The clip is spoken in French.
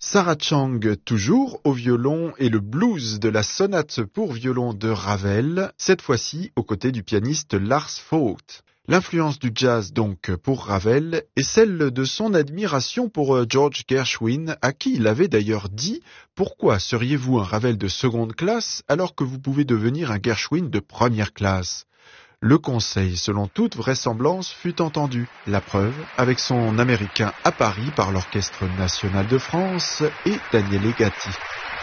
Sarah Chang toujours au violon et le blues de la sonate pour violon de Ravel, cette fois-ci aux côtés du pianiste Lars Vogt. L'influence du jazz donc pour Ravel est celle de son admiration pour George Gershwin, à qui il avait d'ailleurs dit « Pourquoi seriez-vous un Ravel de seconde classe alors que vous pouvez devenir un Gershwin de première classe ?» Le conseil, selon toute vraisemblance, fut entendu. La preuve, avec son américain à Paris par l'Orchestre national de France et Daniele Gatti.